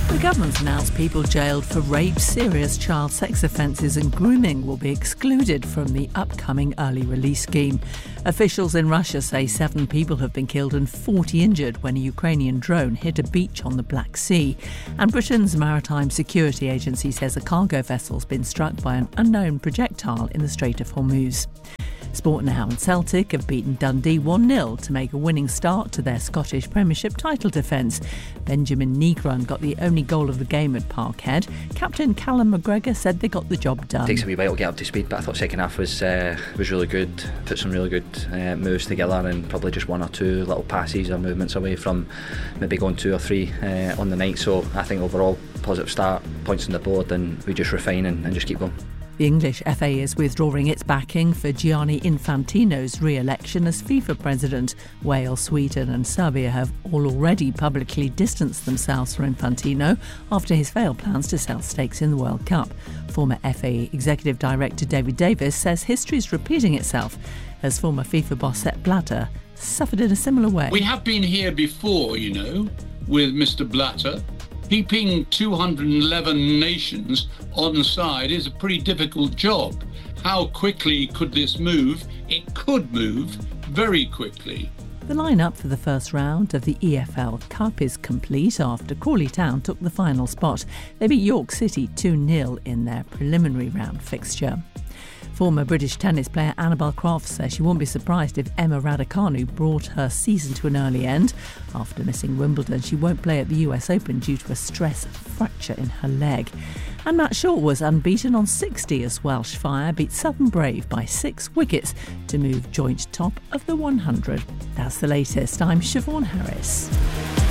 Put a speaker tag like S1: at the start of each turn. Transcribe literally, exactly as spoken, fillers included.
S1: The government's announced people jailed for rape, serious child sex offences and grooming will be excluded from the upcoming early release scheme. Officials in Russia say seven people have been killed and forty injured when a Ukrainian drone hit a beach on the Black Sea. And Britain's Maritime Security Agency says a cargo vessel's been struck by an unknown projectile in the Strait of Hormuz. Sport now, and Celtic have beaten Dundee one nil to make a winning start to their Scottish Premiership title defence. Benjamin Negron got the only goal of the game at Parkhead. Captain Callum McGregor said they got the job done.
S2: It takes a wee while to get up to speed, but I thought second half was uh, was really good. Put some really good uh, moves together, and probably just one or two little passes or movements away from maybe going two or three uh, on the night. So I think overall positive start, points on the board, and we just refine and, and just keep going.
S1: The English F A is withdrawing its backing for Gianni Infantino's re-election as FIFA president. Wales, Sweden and Serbia have all already publicly distanced themselves from Infantino after his failed plans to sell stakes in the World Cup. Former F A Executive Director David Davis says history is repeating itself as former FIFA boss Sepp Blatter suffered in a similar way.
S3: We have been here before, you know, with Mister Blatter. Keeping two hundred eleven nations on side is a pretty difficult job. How quickly could this move? It could move very quickly.
S1: The line-up for the first round of the E F L Cup is complete after Crawley Town took the final spot. They beat York City two nil in their preliminary round fixture. Former British tennis player Annabel Crofts says she won't be surprised if Emma Raducanu brought her season to an early end. After missing Wimbledon, she won't play at the U S Open due to a stress fracture in her leg. And Matt Short was unbeaten on sixty as Welsh Fire beat Southern Brave by six wickets to move joint top of the one hundred. That's the latest. I'm Siobhan Harris.